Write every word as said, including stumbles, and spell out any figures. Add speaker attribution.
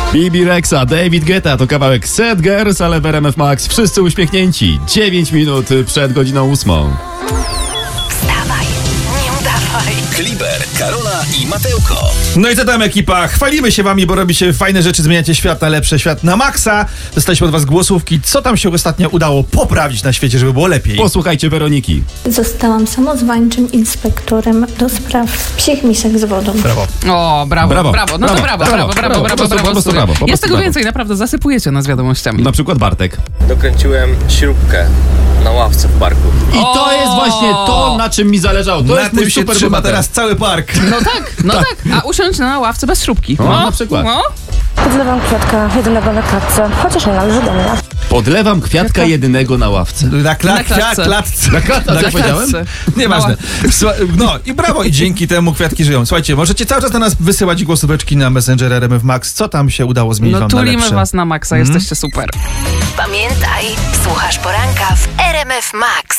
Speaker 1: Bibi Rexha, David Guetta to kawałek Sad Girls, ale w R M F Max wszyscy uśmiechnięci. dziewięć minut przed godziną ósmą.
Speaker 2: Wstawaj, nie udawaj.
Speaker 3: Kliber, Karola i Mateuko.
Speaker 4: No i co tam, ekipa? Chwalimy się wami, bo robicie fajne rzeczy, zmieniacie świat na lepsze, świat na maksa. Dostaliśmy od was głosówki. Co tam się ostatnio udało poprawić na świecie, żeby było lepiej?
Speaker 1: Posłuchajcie Weroniki.
Speaker 5: Zostałam samozwańczym inspektorem do spraw psich misek z wodą.
Speaker 4: Brawo.
Speaker 6: O, brawo,
Speaker 1: Brawo,
Speaker 6: brawo. No to brawo,
Speaker 1: brawo,
Speaker 6: brawo, brawo,
Speaker 1: brawo,
Speaker 6: brawo,
Speaker 1: po prostu,
Speaker 6: brawo.
Speaker 1: po prostu brawo, po
Speaker 6: Jest
Speaker 1: prostu
Speaker 6: tego
Speaker 1: brawo.
Speaker 6: więcej, naprawdę, zasypujecie nas wiadomościami.
Speaker 1: Na przykład Bartek.
Speaker 7: Dokręciłem śrubkę na ławce w parku.
Speaker 1: I to jest właśnie to, na czym mi zależało. To
Speaker 4: na
Speaker 1: jest
Speaker 4: tym
Speaker 1: mój
Speaker 4: się
Speaker 1: super
Speaker 4: trzyma
Speaker 1: bohater.
Speaker 4: teraz cały park.
Speaker 6: No tak, no tak. A usiąść na ławce bez śrubki.
Speaker 1: No, na przykład.
Speaker 6: No.
Speaker 8: Podlewam kwiatka jedynego na klatce, chociaż nie należy do mnie.
Speaker 1: Podlewam kwiatka jedynego na ławce.
Speaker 4: Na, kla-
Speaker 6: Na klatce.
Speaker 4: klatce.
Speaker 1: Na klatce,
Speaker 4: Na
Speaker 1: co powiedziałem?
Speaker 6: klatce.
Speaker 4: Nieważne. Słucha- No i brawo, i dzięki temu kwiatki żyją. Słuchajcie, możecie cały czas na nas wysyłać głosóweczki na Messenger R M F Max. Co tam się udało zmienić
Speaker 6: No
Speaker 4: wam na
Speaker 6: tulimy
Speaker 4: lepsze?
Speaker 6: was na maksa, jesteście super.
Speaker 2: Pamiętaj, słuchasz poranka w R M F Max.